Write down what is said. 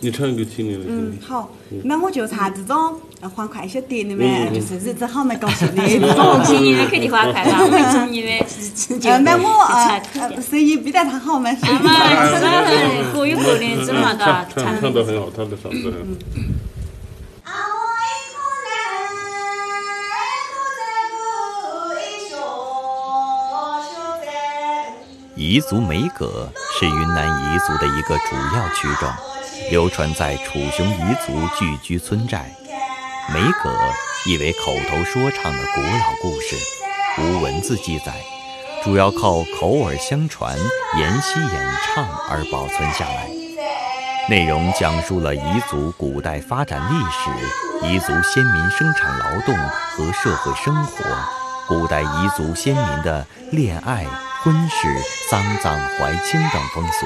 你唱一个青年的歌。 好，那我就唱这种欢快一些点的嘛，就是日子好没告诉你。 青年的肯定欢快啦，我们青年的是那我声音比得他好嘛？ 各有各的这么个唱得很好，他的嗓子很好。 彝族梅歌是云南彝族的一个主要曲种，流传在楚雄彝族聚居村寨。梅歌意为口头说唱的古老故事，无文字记载，主要靠口耳相传、沿袭演唱而保存下来。内容讲述了彝族古代发展历史、彝族先民生产劳动和社会生活，古代彝族先民的恋爱、婚事、丧葬、怀亲等风俗。